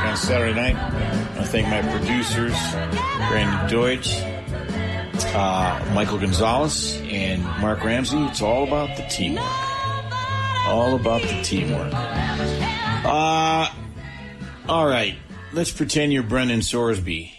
on Saturday night. I thank my producers, Brandon Deutsch, Michael Gonzalez, and Mark Ramsey. It's all about the teamwork. All about the teamwork. All right. Let's pretend you're Brendan Sorsby.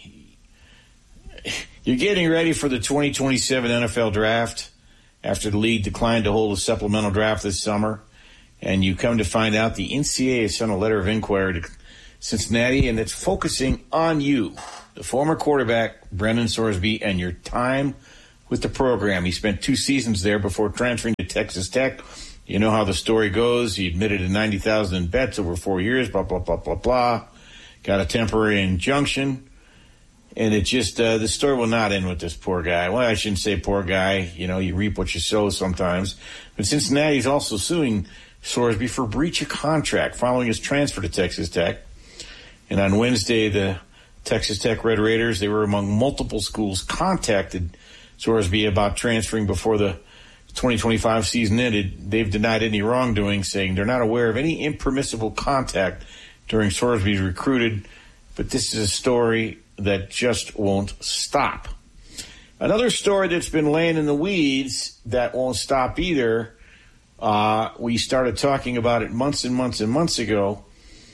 You're getting ready for the 2027 NFL draft after the league declined to hold a supplemental draft this summer. And you come to find out the NCAA has sent a letter of inquiry to Cincinnati, and it's focusing on you, the former quarterback, Brendan Sorsby, and your time with the program. He spent 2 seasons there before transferring to Texas Tech. You know how the story goes. He admitted to $90,000 in bets over 4 years, blah, blah, blah, blah, blah. Got a temporary injunction. And it just, the story will not end with this poor guy. Well, I shouldn't say poor guy. You know, you reap what you sow sometimes. But Cincinnati is also suing Sorsby for breach of contract following his transfer to Texas Tech. And on Wednesday, the Texas Tech Red Raiders, they were among multiple schools, contacted Sorsby about transferring before the 2025 season ended. They've denied any wrongdoing, saying they're not aware of any impermissible contact during Sorsby's recruited. But this is a story that just won't stop. Another story that's been laying in the weeds that won't stop either. We started talking about it months and months and months ago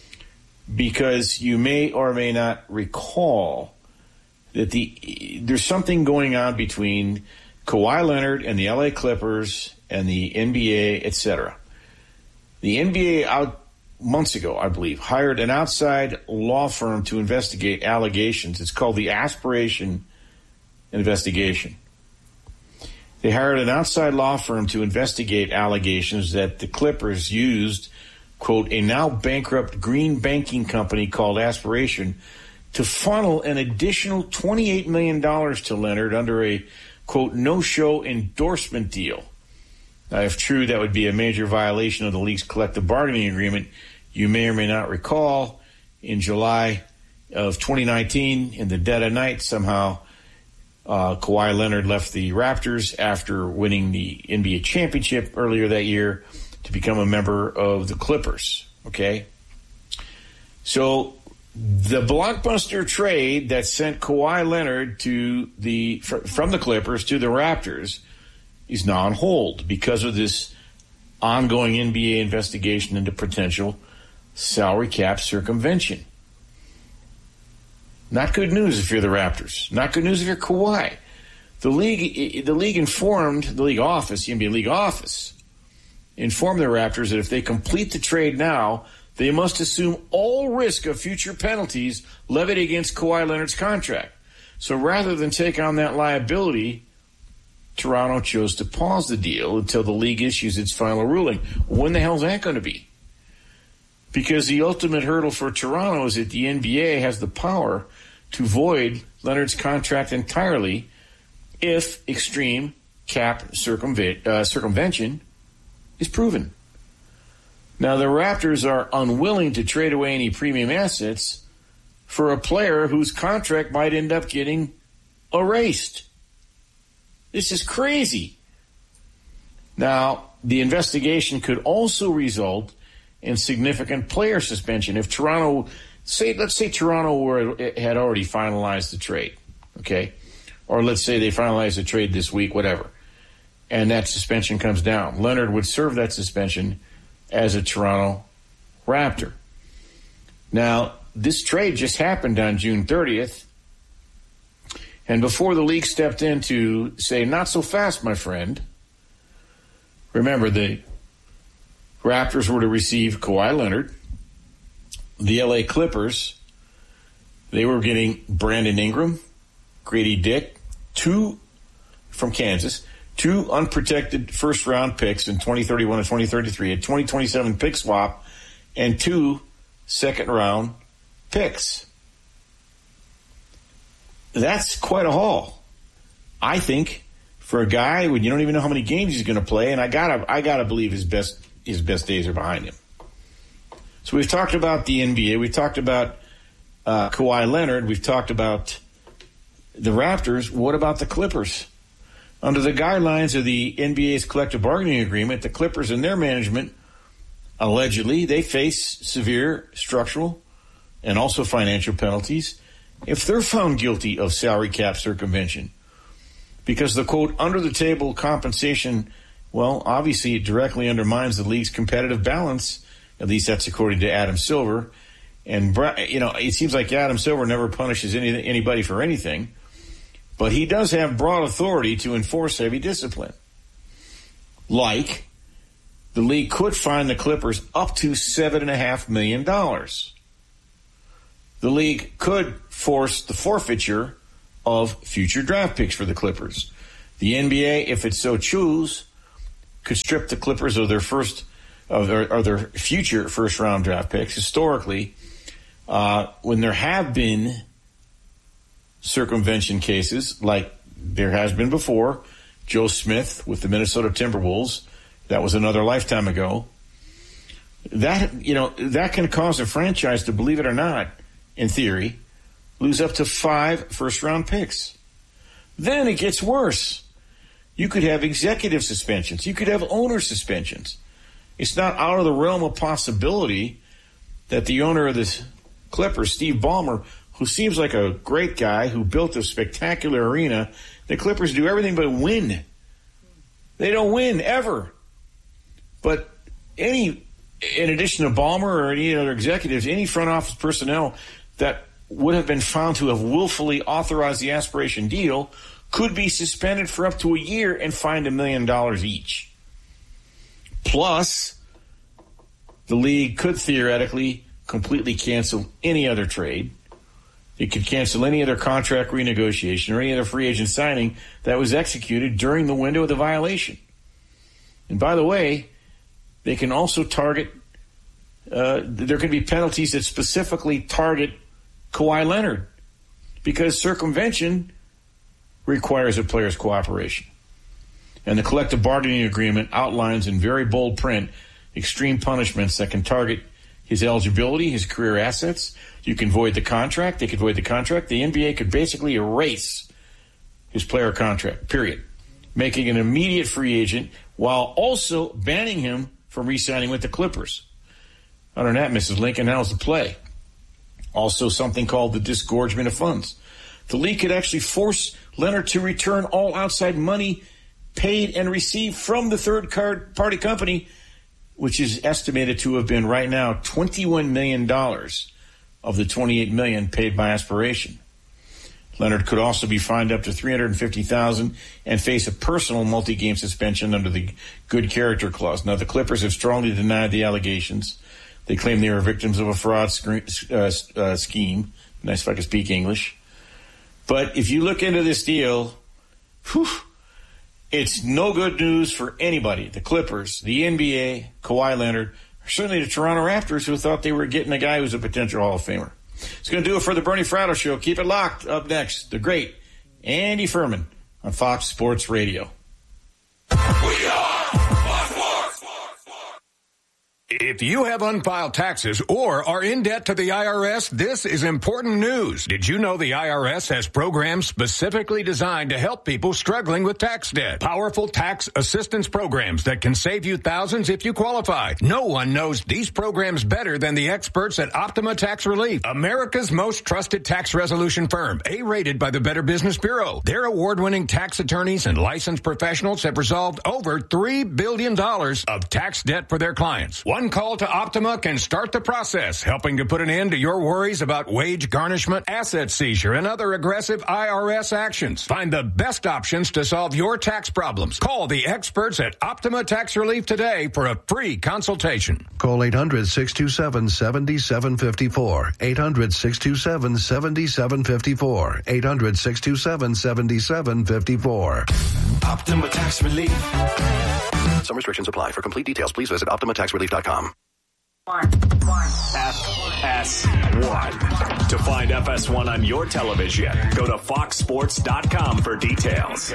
because you may or may not recall that there's something going on between Kawhi Leonard and the LA Clippers and the NBA, etc. The NBA months ago, I believe, hired an outside law firm to investigate allegations. It's called the Aspiration Investigation. They hired an outside law firm to investigate allegations that the Clippers used, quote, a now bankrupt green banking company called Aspiration to funnel an additional $28 million to Leonard under a, quote, no-show endorsement deal. Now, if true, that would be a major violation of the league's collective bargaining agreement. You may or may not recall, in July of 2019, in the dead of night, somehow, Kawhi Leonard left the Raptors after winning the NBA championship earlier that year to become a member of the Clippers, okay? So the blockbuster trade that sent Kawhi Leonard from the Clippers to the Raptors is now on hold because of this ongoing NBA investigation into potential salary cap circumvention. Not good news if you're the Raptors. Not good news if you're Kawhi. The league informed the league office, the NBA league office, informed the Raptors that if they complete the trade now, they must assume all risk of future penalties levied against Kawhi Leonard's contract. So rather than take on that liability, Toronto chose to pause the deal until the league issues its final ruling. When the hell is that going to be? Because the ultimate hurdle for Toronto is that the NBA has the power to void Leonard's contract entirely if extreme cap circumvention is proven. Now, the Raptors are unwilling to trade away any premium assets for a player whose contract might end up getting erased. This is crazy. Now, the investigation could also result in significant player suspension. If Toronto, let's say Toronto had already finalized the trade, okay? Or let's say they finalized the trade this week, whatever, and that suspension comes down. Leonard would serve that suspension as a Toronto Raptor. Now, this trade just happened on June 30th, and before the league stepped in to say, not so fast, my friend, remember the Raptors were to receive Kawhi Leonard. The LA Clippers, they were getting Brandon Ingram, Grady Dick, 2 from Kansas, 2 unprotected first-round picks in 2031 and 2033, a 2027 pick swap, and 2 second-round picks. That's quite a haul, I think, for a guy when you don't even know how many games he's going to play, and I gotta believe his best days are behind him. So we've talked about the NBA. We've talked about Kawhi Leonard. We've talked about the Raptors. What about the Clippers? Under the guidelines of the NBA's collective bargaining agreement, the Clippers and their management, allegedly, they face severe structural and also financial penalties if they're found guilty of salary cap circumvention. Because the, quote, under-the-table compensation, well, obviously it directly undermines the league's competitive balance. At least that's according to Adam Silver. And, it seems like Adam Silver never punishes anybody for anything. But he does have broad authority to enforce heavy discipline. Like, the league could fine the Clippers up to $7.5 million. The league could force the forfeiture of future draft picks for the Clippers. The NBA, if it so choose, could strip the Clippers of their their future first-round draft picks. Historically, when there have been circumvention cases, like there has been before, Joe Smith with the Minnesota Timberwolves, that was another lifetime ago. That can cause a franchise to, believe it or not, in theory, lose up to 5 first-round picks. Then it gets worse. You could have executive suspensions. You could have owner suspensions. It's not out of the realm of possibility that the owner of the Clippers, Steve Ballmer, who seems like a great guy who built a spectacular arena, the Clippers do everything but win. They don't win, ever. But in addition to Ballmer or any other executives, any front office personnel that would have been found to have willfully authorized the aspiration deal could be suspended for up to a year and fined $1 million each. Plus, the league could theoretically completely cancel any other trade. It could cancel any other contract renegotiation or any other free agent signing that was executed during the window of the violation. And by the way, they can also target, there can be penalties that specifically target Kawhi Leonard, because circumvention requires a player's cooperation. And the collective bargaining agreement outlines in very bold print extreme punishments that can target his eligibility, his career assets. You can void the contract. They could void the contract. The NBA could basically erase his player contract, period, making an immediate free agent while also banning him from re-signing with the Clippers. Other than that, Mrs. Lincoln, how's the play? Also something called the disgorgement of funds. The league could actually force Leonard to return all outside money paid and received from the third-party company, which is estimated to have been right now $21 million of the $28 million paid by aspiration. Leonard could also be fined up to $350,000 and face a personal multi-game suspension under the good character clause. Now, the Clippers have strongly denied the allegations. They claim they were victims of a fraud scheme. Nice if I could speak English. But if you look into this deal, it's no good news for anybody. The Clippers, the NBA, Kawhi Leonard, or certainly the Toronto Raptors, who thought they were getting a guy who's a potential Hall of Famer. It's going to do it for the Bernie Fratto Show. Keep it locked. Up next, the great Andy Furman on Fox Sports Radio. We are Fox Sports. If you have unfiled taxes or are in debt to the IRS, this is important news. Did you know the IRS has programs specifically designed to help people struggling with tax debt? Powerful tax assistance programs that can save you thousands if you qualify. No one knows these programs better than the experts at Optima Tax Relief, America's most trusted tax resolution firm, A-rated by the Better Business Bureau. Their award-winning tax attorneys and licensed professionals have resolved over $3 billion of tax debt for their clients. One call to Optima can start the process, helping to put an end to your worries about wage garnishment, asset seizure, and other aggressive IRS actions. Find the best options to solve your tax problems. Call the experts at Optima Tax Relief today for a free consultation. Call 800-627-7754. 800-627-7754. 800-627-7754. Optima Tax Relief. Some restrictions apply. For complete details, please visit OptimaTaxRelief.com. FS1. To find find FS1 on your television, go to foxsports.com for details.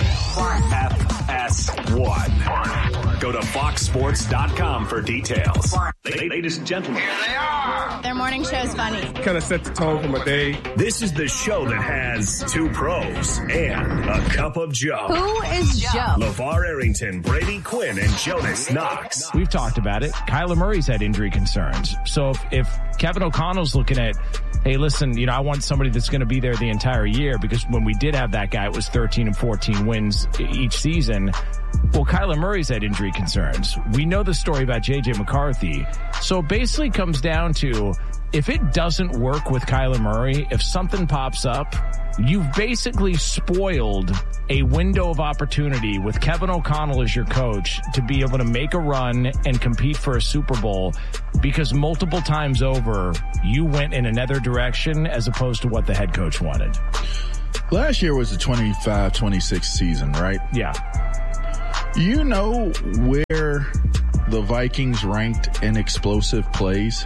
FS1. Go to foxsports.com for details. Ladies and gentlemen. Here they are. Their morning show is funny. Kind of set the tone for my day. This is the show that has two pros and a cup of Joe. Who is Joe? LeVar Arrington, Brady Quinn, and Jonas Knox. We've talked about it. Kyler Murray's had injury concerns. So if Kevin O'Connell's looking at, hey, listen, I want somebody that's going to be there the entire year, because when we did have that guy, it was 13 and 14 wins each season. Well, Kyler Murray's had injury concerns. We know the story about J.J. McCarthy. So it basically comes down to, if it doesn't work with Kyler Murray, if something pops up, you've basically spoiled a window of opportunity with Kevin O'Connell as your coach to be able to make a run and compete for a Super Bowl, because multiple times over, you went in another direction as opposed to what the head coach wanted. Last year was the 25-26 season, right? Yeah. You know where the Vikings ranked in explosive plays?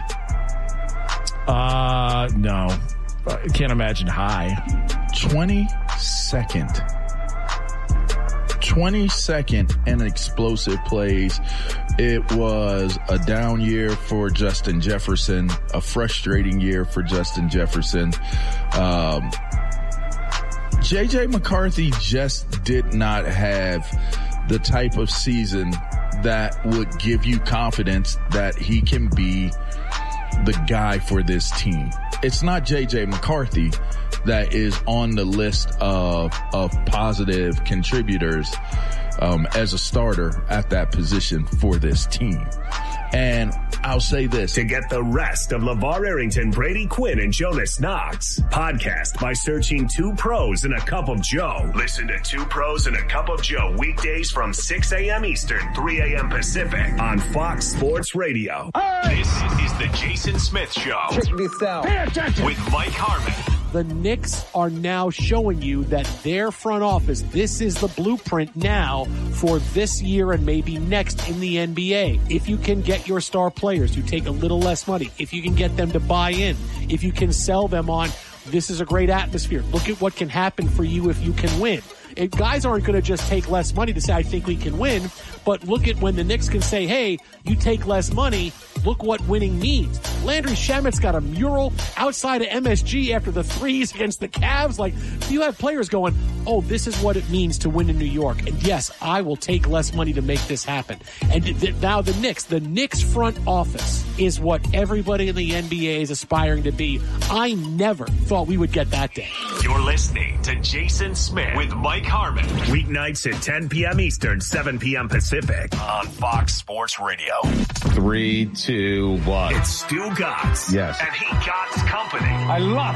No. I can't imagine high. 22nd. 22nd in explosive plays. It was a down year for Justin Jefferson, a frustrating year for Justin Jefferson. J.J. McCarthy just did not have the type of season that would give you confidence that he can be the guy for this team. It's not J.J. McCarthy that is on the list of positive contributors as a starter at that position for this team. And I'll say this. To get the rest of LeVar Arrington, Brady Quinn, and Jonas Knox, podcast by searching Two Pros and a Cup of Joe. Listen to Two Pros and a Cup of Joe weekdays from 6 a.m. Eastern, 3 a.m. Pacific on Fox Sports Radio. This is the Jason Smith Show. Check this out. With Mike Harmon. The Knicks are now showing you that their front office, this is the blueprint now for this year and maybe next in the NBA. If you can get your star players to take a little less money, if you can get them to buy in, if you can sell them on, this is a great atmosphere. Look at what can happen for you if you can win. Guys aren't going to just take less money to say, I think we can win. But look at when the Knicks can say, hey, you take less money. Look what winning means. Landry Shamet's got a mural outside of MSG after the threes against the Cavs. Like, you have players going, oh, this is what it means to win in New York. And yes, I will take less money to make this happen. And now the Knicks front office is what everybody in the NBA is aspiring to be. I never thought we would get that day. You're listening to Jason Smith with Mike Harmon. Weeknights at 10 p.m. Eastern, 7 p.m. Pacific on Fox Sports Radio. 3, 2, 1. It's Stu Gatz. Yes. And he Gatz Company. I love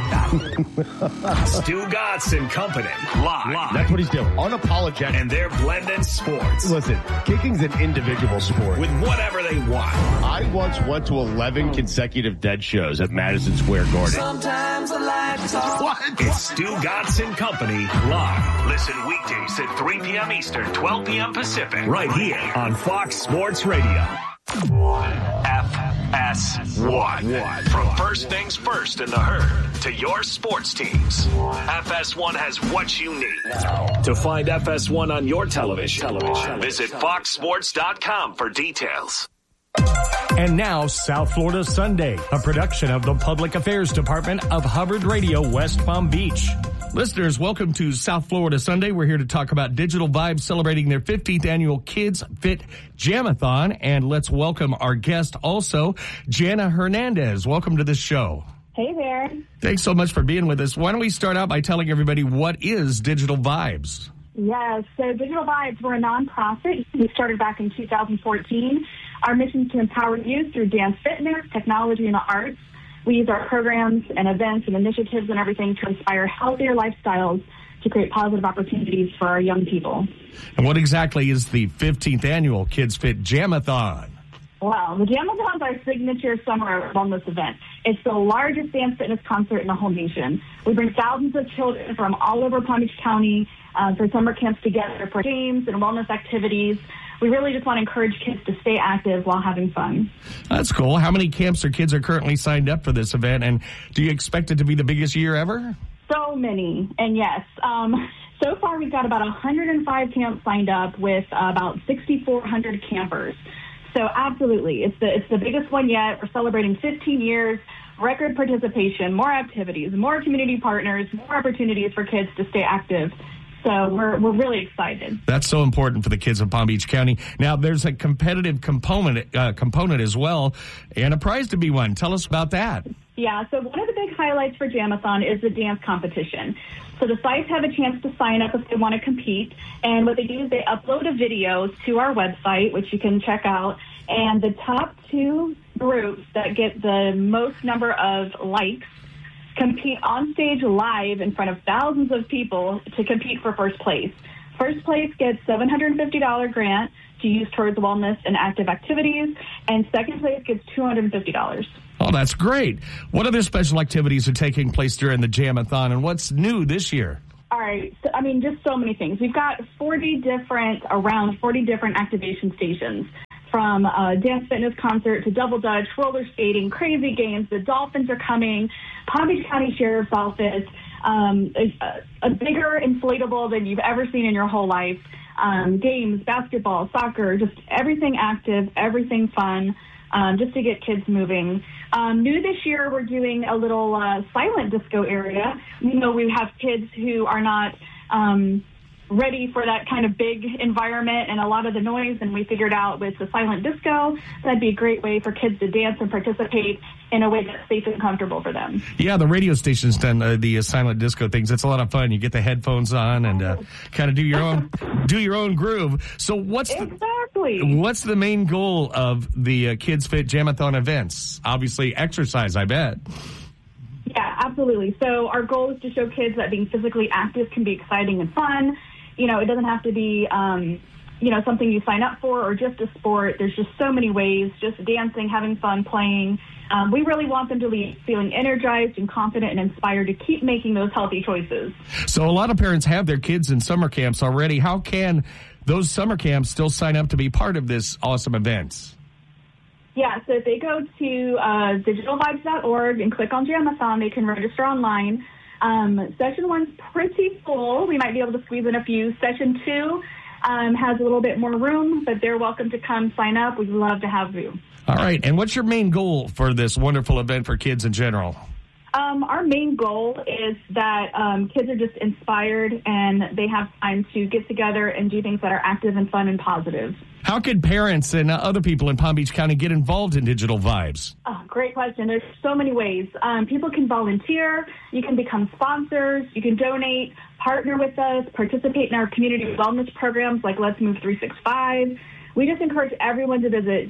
that. Stu Gatz and Company. Live. That's what he's doing. Unapologetic. And they're blending sports. Listen, kicking's an individual sport. With whatever they want. I once went to 11 consecutive dead shows at Madison Square Garden. Sometimes I like to talk. What? It's Stu Gatz and Company live. Listen weekdays at 3 p.m. Eastern, 12 p.m. Pacific. Right here on Fox Sports Radio. FS1. From first things first in the herd to your sports teams. FS1 has what you need. To find FS1 on your television, visit foxsports.com for details. And now, South Florida Sunday, a production of the Public Affairs Department of Hubbard Radio, West Palm Beach. Listeners, welcome to South Florida Sunday. We're here to talk about Digital Vibes celebrating their 15th annual Kids Fit Jamathon. And let's welcome our guest also, Jana Hernandez. Welcome to the show. Hey there. Thanks so much for being with us. Why don't we start out by telling everybody what is Digital Vibes? Yes, so Digital Vibes, we're a nonprofit. We started back in 2014. Our mission is to empower youth through dance fitness, technology, and the arts. We use our programs and events and initiatives and everything to inspire healthier lifestyles to create positive opportunities for our young people. And what exactly is the 15th annual Kids Fit Jamathon? Well, the Jamathon is our signature summer wellness event. It's the largest dance fitness concert in the whole nation. We bring thousands of children from all over Palm Beach County for summer camps together for games and wellness activities. we really just want to encourage kids to stay active while having fun. That's cool. How many camps or kids are currently signed up for this event, and do you expect it to be the biggest year ever? So many, and yes. So far, we've got about 105 camps signed up with about 6,400 campers. So absolutely, it's the biggest one yet. We're celebrating 15 years, record participation, more activities, more community partners, more opportunities for kids to stay active. So we're really excited. That's so important for the kids of Palm Beach County. Now, there's a competitive component as well, and a prize to be won. Tell us about that. Yeah, so one of the big highlights for Jam-a-thon is the dance competition. So the sites have a chance to sign up if they want to compete, and what they do is they upload a video to our website, which you can check out, and the top two groups that get the most number of likes compete on stage live in front of thousands of people to compete for first place. First place gets $750 grant to use towards wellness and active activities, and second place gets $250. Oh, that's great. What other special activities are taking place during the Jam-a-thon, and what's new this year? All right. So, just so many things. We've got around 40 different activation stations, from a dance fitness concert to double dutch, roller skating, crazy games. The Dolphins are coming. Palm Beach County Sheriff's Office, a bigger inflatable than you've ever seen in your whole life. Games, basketball, soccer, just everything active, everything fun, just to get kids moving. New this year, we're doing a little silent disco area. We have kids who are not ready for that kind of big environment and a lot of the noise, and we figured out with the silent disco, that'd be a great way for kids to dance and participate in a way that's safe and comfortable for them. Yeah, the radio station's done the silent disco things. It's a lot of fun. You get the headphones on and kind of do your own groove. So what's the main goal of the Kids Fit Jam-a-thon events? Obviously exercise, I bet. Yeah, absolutely. So our goal is to show kids that being physically active can be exciting and fun. It doesn't have to be, something you sign up for or just a sport. There's just so many ways, just dancing, having fun, playing. We really want them to leave feeling energized and confident and inspired to keep making those healthy choices. So a lot of parents have their kids in summer camps already. How can those summer camps still sign up to be part of this awesome event? Yeah, so if they go to digitalvibes.org and click on Jam-a-thon, they can register online. Session 1's pretty full. We might be able to squeeze in a few. Session 2 has a little bit more room, but they're welcome to come sign up. We'd love to have you. All right. And what's your main goal for this wonderful event for kids in general? Our main goal is that kids are just inspired and they have time to get together and do things that are active and fun and positive. How can parents and other people in Palm Beach County get involved in Digital Vibes? Oh, great question. There's so many ways. People can volunteer. You can become sponsors. You can donate, partner with us, participate in our community wellness programs like Let's Move 365. We just encourage everyone to visit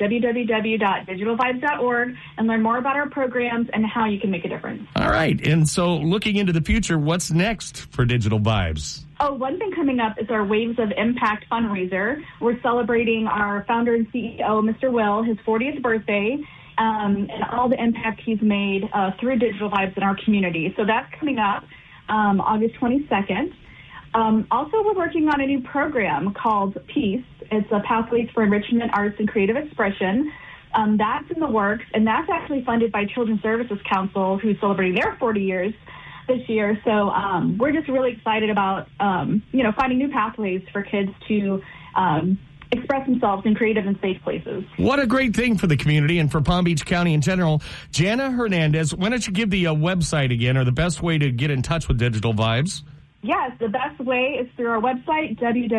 www.digitalvibes.org and learn more about our programs and how you can make a difference. All right. And so looking into the future, what's next for Digital Vibes? Oh, one thing coming up is our Waves of Impact fundraiser. We're celebrating our founder and CEO, Mr. Will, his 40th birthday, and all the impact he's made through Digital Vibes in our community. So that's coming up August 22nd. Also, we're working on a new program called Peace. It's a Pathways for Enrichment, Arts, and Creative Expression. That's in the works, and that's actually funded by Children's Services Council, who's celebrating their 40 years this year. So we're just really excited about, finding new pathways for kids to express themselves in creative and safe places. What a great thing for the community and for Palm Beach County in general. Jana Hernandez, why don't you give the website again, or the best way to get in touch with Digital Vibes? Yes, the best way is through our website,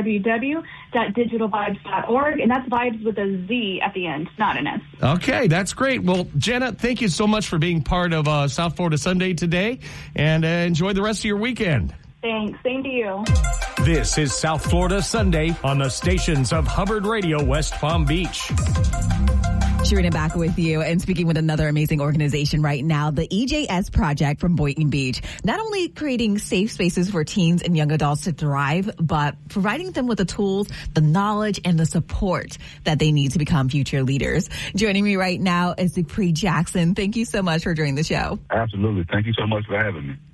www.digitalvibes.org, and that's vibes with a Z at the end, not an S. Okay, that's great. Well, Jenna, thank you so much for being part of South Florida Sunday today, and enjoy the rest of your weekend. Thanks. Same to you. This is South Florida Sunday on the stations of Hubbard Radio, West Palm Beach. Sharina back with you and speaking with another amazing organization right now, the EJS Project from Boynton Beach. Not only creating safe spaces for teens and young adults to thrive, but providing them with the tools, the knowledge, and the support that they need to become future leaders. Joining me right now is Dupree Jackson. Thank you so much for joining the show. Absolutely. Thank you so much for having me.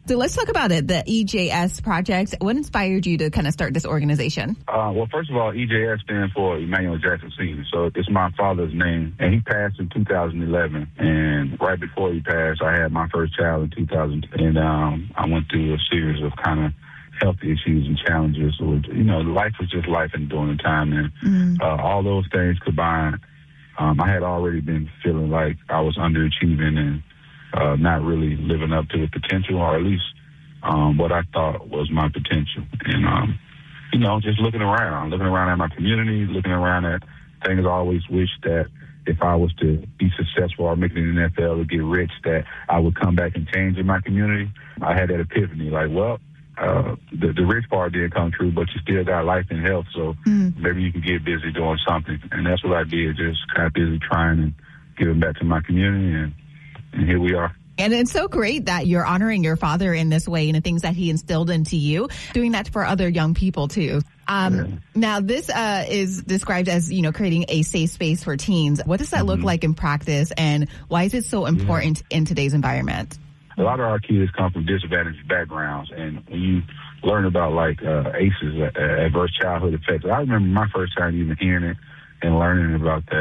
So let's talk about it, the EJS project. What inspired you to kind of start this organization? Well, first of all, EJS stands for Emmanuel Jackson Sr., so it's my father's name, and he passed in 2011, and right before he passed, I had my first child in 2000, and I went through a series of kind of health issues and challenges. Life was just life during the time, and all those things combined, I had already been feeling like I was underachieving and not really living up to the potential, or at least what I thought was my potential. And, just looking around at my community, looking around at things I always wished that if I was to be successful or make it in the NFL or get rich, that I would come back and change in my community. I had that epiphany, like, well, the rich part didn't come true, but you still got life and health, so maybe you can get busy doing something. And that's what I did, just kind of busy trying and giving back to my community, and here we are. And it's so great that you're honoring your father in this way and the things that he instilled into you, doing that for other young people too. Now, this is described as, creating a safe space for teens. What does that look like in practice, and why is it so important in today's environment? A lot of our kids come from disadvantaged backgrounds, and when you learn about ACEs, adverse childhood effects, I remember my first time even hearing it and learning about that.